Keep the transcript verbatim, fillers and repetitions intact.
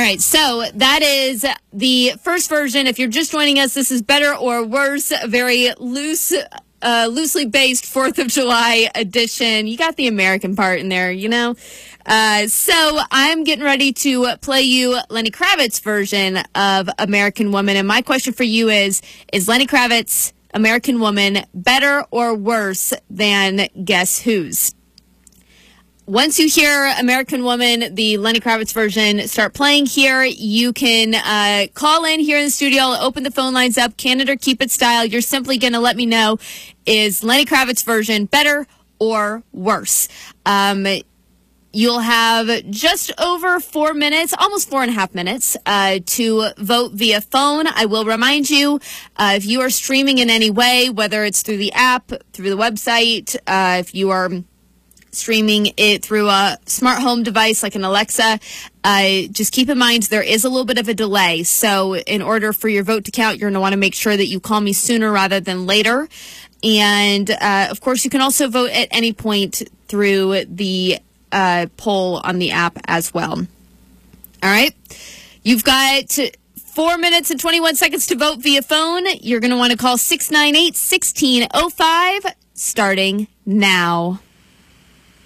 right, so that is the first version. If you're just joining us, this is Better or Worse, a very loose, uh, loosely based fourth of July edition. You got the American part in there, you know? Uh, so I'm getting ready to play you Lenny Kravitz's version of American Woman. And my question for you is, is Lenny Kravitz, American Woman, better or worse than Guess Who's? Once you hear American Woman, the Lenny Kravitz version, start playing here. You can uh, call in here in the studio. I'll open the phone lines up. Canada, keep it style. You're simply going to let me know, is Lenny Kravitz version better or worse? Um, you'll have just over four minutes, almost four and a half minutes, uh, to vote via phone. I will remind you, uh, if you are streaming in any way, whether it's through the app, through the website, uh, if you are streaming it through a smart home device like an Alexa, uh, just keep in mind there is a little bit of a delay. So in order for your vote to count, you're going to want to make sure that you call me sooner rather than later. And, uh, of course, you can also vote at any point through the uh, poll on the app as well. All right. You've got four minutes and twenty-one seconds to vote via phone. You're going to want to call six nine eight, one six zero five starting now.